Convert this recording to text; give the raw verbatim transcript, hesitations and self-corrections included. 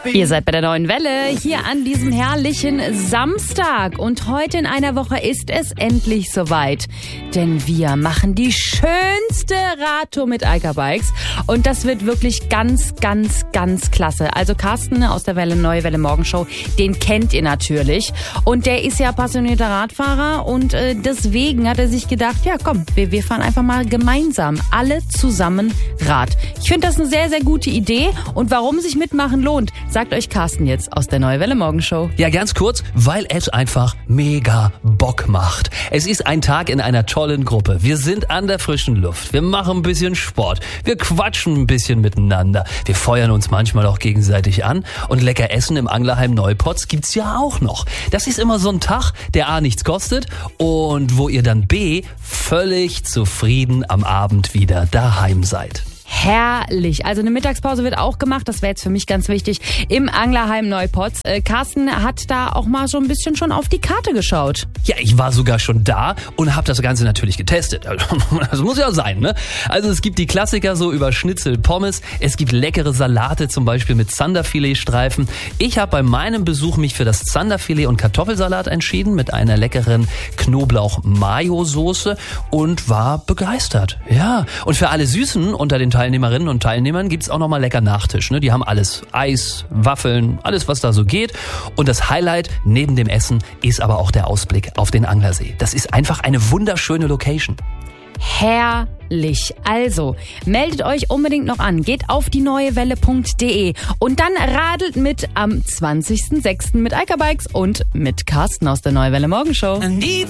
Ihr seid bei der Neuen Welle hier an diesem herrlichen Samstag. Und heute in einer Woche ist es endlich soweit. Denn wir machen die schönste Radtour mit Eika Bikes. Und das wird wirklich ganz, ganz, ganz klasse. Also Carsten aus der Welle Neue Welle Morgenshow, den kennt ihr natürlich. Und der ist ja passionierter Radfahrer. Und äh, deswegen hat er sich gedacht, ja komm, wir, wir fahren einfach mal gemeinsam, alle zusammen Rad. Ich finde das eine sehr, sehr gute Idee. Und warum sich mitmachen lohnt, sagt euch Carsten jetzt aus der Neue Welle Morgenshow. Ja, ganz kurz, weil es einfach mega Bock macht. Es ist ein Tag in einer tollen Gruppe. Wir sind an der frischen Luft. Wir machen ein bisschen Sport. Wir quatschen ein bisschen miteinander. Wir feuern uns manchmal auch gegenseitig an. Und lecker Essen im Anglerheim Neupotz gibt's ja auch noch. Das ist immer so ein Tag, der A nichts kostet und wo ihr dann B völlig zufrieden am Abend wieder daheim seid. Herrlich. Also eine Mittagspause wird auch gemacht. Das wäre jetzt für mich ganz wichtig. Im Anglerheim Neupotz. Äh, Carsten hat da auch mal so ein bisschen schon auf die Karte geschaut. Ja, ich war sogar schon da und habe das Ganze natürlich getestet. Das muss ja sein, ne? Also es gibt die Klassiker so über Schnitzel, Pommes. Es gibt leckere Salate, zum Beispiel mit Zanderfiletstreifen. Ich habe bei meinem Besuch mich für das Zanderfilet und Kartoffelsalat entschieden mit einer leckeren Knoblauch-Mayo-Soße und war begeistert. Ja, und für alle Süßen unter den Teilnehmerinnen und Teilnehmern gibt's auch nochmal lecker Nachtisch. Ne? Die haben alles. Eis, Waffeln, alles was da so geht. Und das Highlight neben dem Essen ist aber auch der Ausblick auf den Anglersee. Das ist einfach eine wunderschöne Location. Herrlich. Also, meldet euch unbedingt noch an. Geht auf die neue welle punkt de und dann radelt mit am zwanzigsten sechsten mit Eika Bikes und mit Carsten aus der Neue Welle Morgenshow.